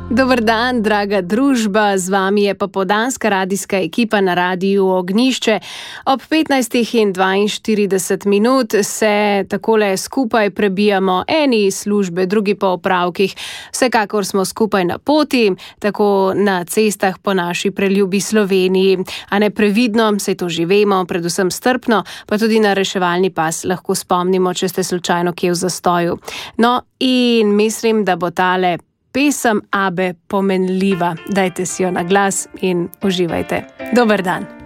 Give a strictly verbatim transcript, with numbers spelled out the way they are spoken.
Dober dan, draga družba, z vami je popoldanska radijska ekipa na Radiu Ognjišče. Ob petnajstih in dvainštirideset minut se takole skupaj prebijamo, eni službe, drugi po opravkih. Vsekakor smo skupaj na poti, tako na cestah po naši preljubi Sloveniji. A ne previdno, saj to že vemo, predvsem strpno, pa tudi na reševalni pas lahko spomnimo, če ste slučajno kje v zastoju. No, in mislim, da bo tale pesem Abbe pomenljiva. Dajte si jo na glas in uživajte. Dober dan.